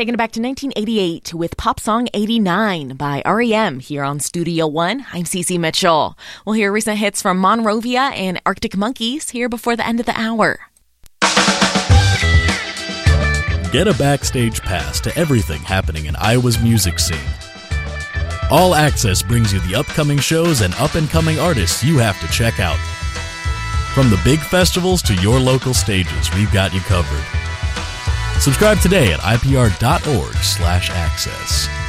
taking it back to 1988 with Pop Song 89 by REM here on Studio One. I'm Cece Mitchell. We'll hear recent hits from Monrovia and Arctic Monkeys here before the end of the hour. Get a backstage pass to everything happening in Iowa's music scene. All Access brings you the upcoming shows and up-and-coming artists you have to check out. From the big festivals to your local stages, we've got you covered. Subscribe today at ipr.org/access.